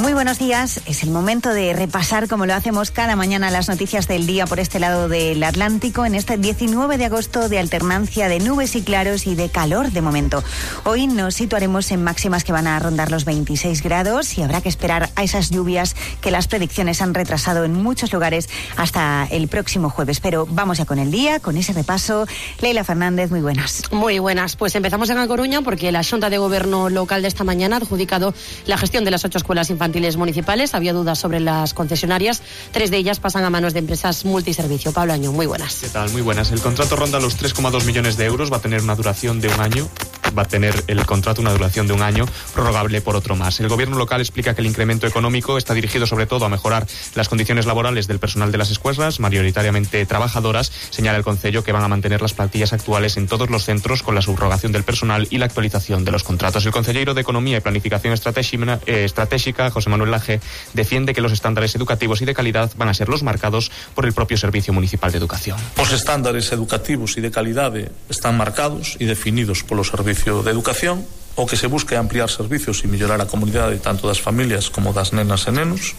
Muy buenos días. Es el momento de repasar, como lo hacemos cada mañana, las noticias del día por este lado del Atlántico en este 19 de agosto de alternancia de nubes y claros y de calor de momento. Hoy nos situaremos en máximas que van a rondar los 26 grados y habrá que esperar a esas lluvias que las predicciones han retrasado en muchos lugares hasta el próximo jueves. Pero vamos ya con el día, con ese repaso. Leila Fernández, muy buenas. Muy buenas. Pues empezamos en A Coruña porque la Xunta de Gobierno local de esta mañana ha adjudicado la gestión de las 8 escuelas infantiles municipales. Había dudas sobre las concesionarias. 3 de ellas pasan a manos de empresas multiservicio. Pablo Añón, muy buenas. ¿Qué tal? Muy buenas. El contrato ronda los 3,2 millones de euros. Va a tener una duración de un año. Va a tener el contrato una duración de un año, prorrogable por otro más. El gobierno local explica que el incremento económico está dirigido sobre todo a mejorar las condiciones laborales del personal de las escuelas, mayoritariamente trabajadoras. Señala el concello que van a mantener las plantillas actuales en todos los centros con la subrogación del personal y la actualización de los contratos. El concelleiro de Economía y Planificación Estratégica, José Manuel Laje, defiende que los estándares educativos y de calidad van a ser los marcados por el propio Servicio Municipal de Educación. Os estándares educativos e de calidade están marcados e definidos polo Servicio de Educación. O que se busca é ampliar servicios e mellorar a comunidade tanto das familias como das nenas e nenos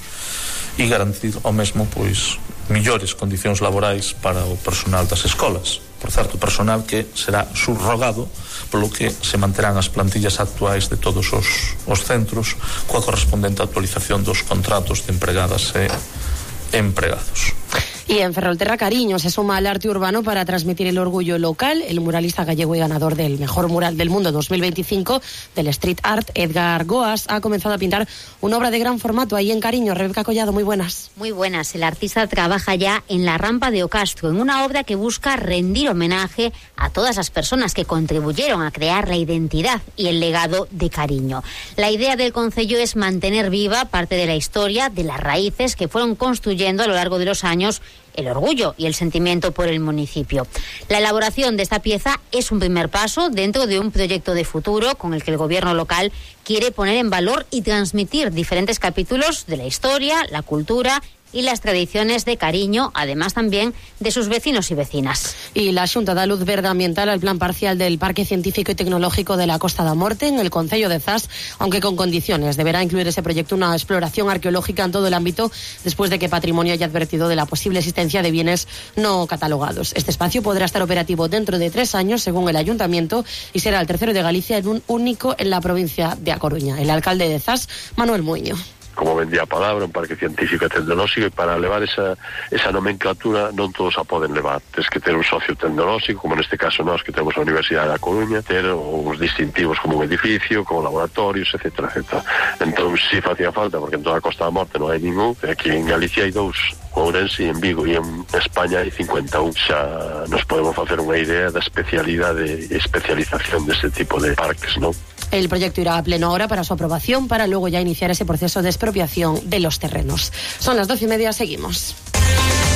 e garantir ao mesmo mellores condicións laborais para o personal das escolas. Por certo, personal que será subrogado polo que se manterán as plantillas actuais de todos os centros coa correspondente actualización dos contratos de empregadas e empregados. Y en Ferrolterra, Cariño se suma al arte urbano para transmitir el orgullo local. El muralista gallego y ganador del mejor mural del mundo 2025 del Street Art, Edgar Goas, ha comenzado a pintar una obra de gran formato ahí en Cariño. Rebeca Collado, muy buenas. Muy buenas. El artista trabaja ya en la rampa de Ocastro, en una obra que busca rendir homenaje a todas las personas que contribuyeron a crear la identidad y el legado de Cariño. La idea del concello es mantener viva parte de la historia, de las raíces que fueron construyendo a lo largo de los años el orgullo y el sentimiento por el municipio. La elaboración de esta pieza es un primer paso dentro de un proyecto de futuro con el que el gobierno local quiere poner en valor y transmitir diferentes capítulos de la historia, la cultura y las tradiciones de Cariño, además también de sus vecinos y vecinas. Y la Xunta da luz verde ambiental al plan parcial del Parque Científico y Tecnológico de la Costa da Morte en el concello de Zas, aunque con condiciones. Deberá incluir ese proyecto una exploración arqueológica en todo el ámbito después de que Patrimonio haya advertido de la posible existencia de bienes no catalogados. Este espacio podrá estar operativo dentro de 3 años, según el Ayuntamiento, y será el tercero de Galicia en un único en la provincia de A Coruña. El alcalde de Zas, Manuel Muiño. Como vendía a palabra, un parque científico e tecnolóxico, e para levar esa nomenclatura non todos a poden levar. Tens que ter un socio tecnolóxico, como neste caso nós que temos a Universidade da Coruña, ter uns distintivos como un edificio, como laboratorios, etc. Entón, si facía falta, porque en toda a Costa da Morte non hai ningún, aquí en Galicia hai 2, Ourense e en Vigo, e en España hai 51. Xa nos podemos facer unha idea da especialidade e especialización deste tipo de parques, non? El proyecto irá a pleno ahora para su aprobación, para luego ya iniciar ese proceso de expropiación de los terrenos. Son las 12:30, seguimos.